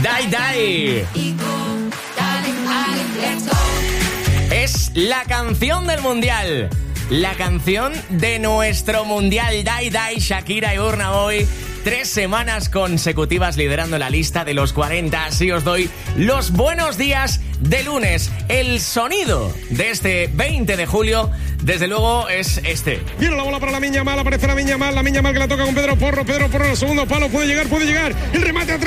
Dai Dai. Es la canción del Mundial. La canción de nuestro Mundial. Dai Dai, Shakira y Burna Boy. 3 semanas consecutivas liderando la lista de los 40. Así os doy los buenos días de lunes. El sonido de este 20 de julio, desde luego, es este. Viene la bola para Lamine Yamal, aparece Lamine Yamal que la toca con Pedro Porro en el segundo palo, puede llegar, el remate atrás.